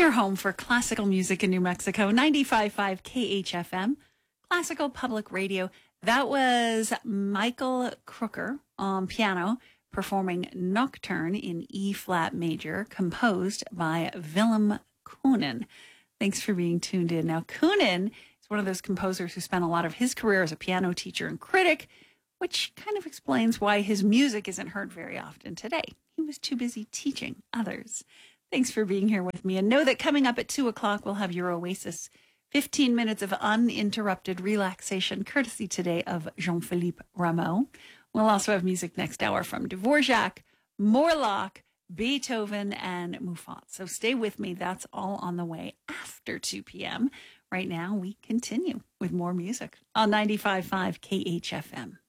your home for classical music in New Mexico, 95.5 KHFM, Classical Public Radio. That was Michael Crooker on piano performing Nocturne in E-flat major, composed by Willem Koenen. Thanks for being tuned in. Now, Koenen is one of those composers who spent a lot of his career as a piano teacher and critic, which kind of explains why his music isn't heard very often today. He was too busy teaching others. Thanks for being here with me. And know that coming up at 2 o'clock, we'll have your Oasis 15 minutes of uninterrupted relaxation, courtesy today of Jean-Philippe Rameau. We'll also have music next hour from Dvorak, Morlock, Beethoven, and Muffat. So stay with me. That's all on the way after 2 p.m. Right now, we continue with more music on 95.5 KHFM.